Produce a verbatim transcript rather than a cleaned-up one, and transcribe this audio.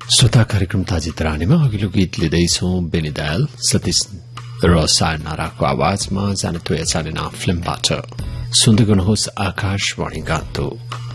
श्रोता कार्यक्रम ताजी तरानीमा अघिल्लो गीत लिँदैछौ बेनी दयाल सतीश र सायनाराको आवाजमा जाने तो एचालेना फिल्मबाट सुन्दै गर्नुहोस् आकाशवाणी गान्तोक।